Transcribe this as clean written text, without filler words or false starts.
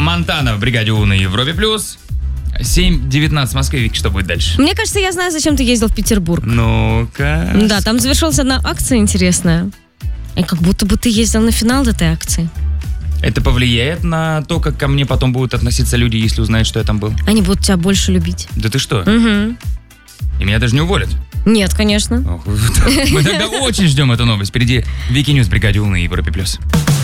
Монтана в бригаде У на Европе плюс. 7:19 в Москве. Вик, что будет дальше? Мне кажется, я знаю, зачем ты ездил в Петербург. Ну-ка. Да, там завершилась одна акция интересная. И как будто бы ты ездил на финал этой акции. Это повлияет на то, как ко мне потом будут относиться люди, если узнают, что я там был? Они будут тебя больше любить. Да ты что? Угу. И меня даже не уволят? Нет, конечно. Мы тогда очень ждем эту новость. Впереди Вики Ньюс в бригаде У на Европе плюс.